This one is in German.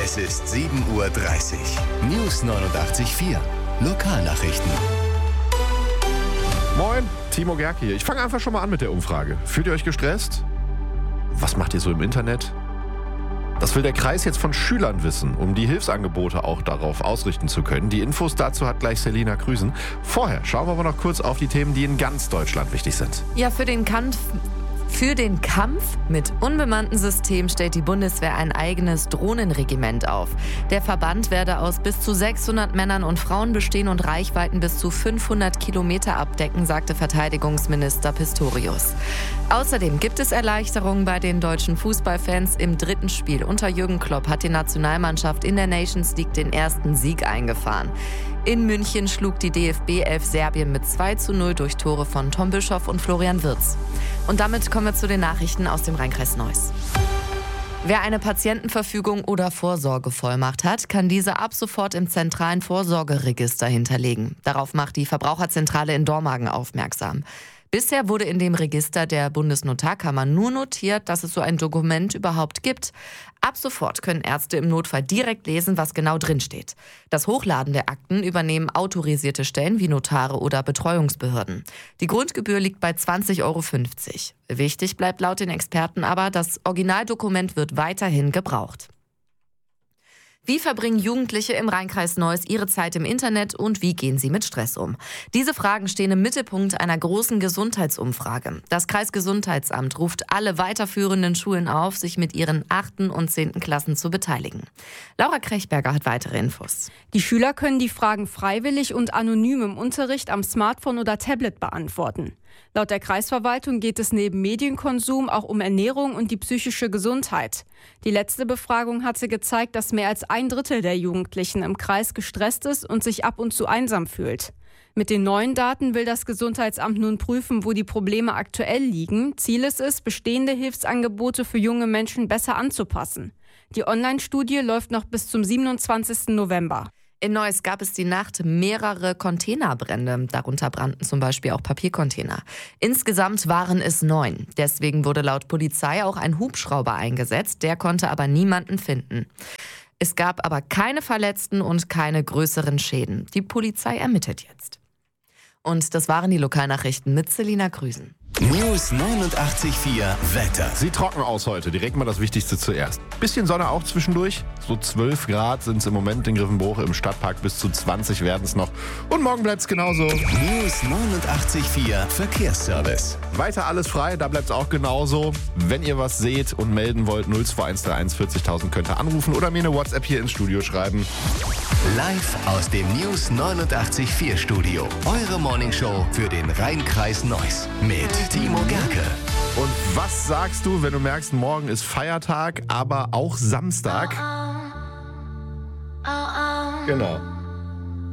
Es ist 7:30 Uhr. News 89.4. Lokalnachrichten. Moin, Timo Gerke hier. Ich fange einfach schon mal an mit der Umfrage. Fühlt ihr euch gestresst? Was macht ihr so im Internet? Das will der Kreis jetzt von Schülern wissen, um die Hilfsangebote auch darauf ausrichten zu können. Die Infos dazu hat gleich Selina Krüsen. Vorher schauen wir aber noch kurz auf die Themen, die in ganz Deutschland wichtig sind. Ja, für den Kampf mit unbemannten Systemen stellt die Bundeswehr ein eigenes Drohnenregiment auf. Der Verband werde aus bis zu 600 Männern und Frauen bestehen und Reichweiten bis zu 500 Kilometer abdecken, sagte Verteidigungsminister Pistorius. Außerdem gibt es Erleichterungen bei den deutschen Fußballfans. Im dritten Spiel unter Jürgen Klopp hat die Nationalmannschaft in der Nations League den ersten Sieg eingefahren. In München schlug die DFB 11 Serbien mit 2:0 durch Tore von Tom Bischoff und Florian Wirtz. Und damit kommen wir zu den Nachrichten aus dem Rheinkreis Neuss. Wer eine Patientenverfügung oder Vorsorgevollmacht hat, kann diese ab sofort im zentralen Vorsorgeregister hinterlegen. Darauf macht die Verbraucherzentrale in Dormagen aufmerksam. Bisher wurde in dem Register der Bundesnotarkammer nur notiert, dass es so ein Dokument überhaupt gibt. Ab sofort können Ärzte im Notfall direkt lesen, was genau drinsteht. Das Hochladen der Akten übernehmen autorisierte Stellen wie Notare oder Betreuungsbehörden. Die Grundgebühr liegt bei 20,50 €. Wichtig bleibt laut den Experten aber, das Originaldokument wird weiterhin gebraucht. Wie verbringen Jugendliche im Rheinkreis Neuss ihre Zeit im Internet und wie gehen sie mit Stress um? Diese Fragen stehen im Mittelpunkt einer großen Gesundheitsumfrage. Das Kreisgesundheitsamt ruft alle weiterführenden Schulen auf, sich mit ihren 8. und 10. Klassen zu beteiligen. Laura Krechberger hat weitere Infos. Die Schüler können die Fragen freiwillig und anonym im Unterricht am Smartphone oder Tablet beantworten. Laut der Kreisverwaltung geht es neben Medienkonsum auch um Ernährung und die psychische Gesundheit. Die letzte Befragung hatte gezeigt, dass mehr als 1/3 der Jugendlichen im Kreis gestresst ist und sich ab und zu einsam fühlt. Mit den neuen Daten will das Gesundheitsamt nun prüfen, wo die Probleme aktuell liegen. Ziel ist es, bestehende Hilfsangebote für junge Menschen besser anzupassen. Die Online-Studie läuft noch bis zum 27. November. In Neuss gab es die Nacht mehrere Containerbrände. Darunter brannten zum Beispiel auch Papiercontainer. Insgesamt waren es 9. Deswegen wurde laut Polizei auch ein Hubschrauber eingesetzt. Der konnte aber niemanden finden. Es gab aber keine Verletzten und keine größeren Schäden. Die Polizei ermittelt jetzt. Und das waren die Lokalnachrichten mit Selina Krüsen. News 89.4 Wetter. Sieht trocken aus heute, direkt mal das Wichtigste zuerst. Bisschen Sonne auch zwischendurch, so 12 Grad sind es im Moment in Griffenbruch, im Stadtpark bis zu 20 werden es noch. Und morgen bleibt es genauso. News 89.4 Verkehrsservice. Weiter alles frei, da bleibt es auch genauso. Wenn ihr was seht und melden wollt, 02131 40.000 könnt ihr anrufen oder mir eine WhatsApp hier ins Studio schreiben. Live aus dem News 89.4 Studio. Eure Morningshow für den Rheinkreis Neuss mit Timo Gerke. Und was sagst du, wenn du merkst, morgen ist Feiertag, aber auch Samstag? Genau.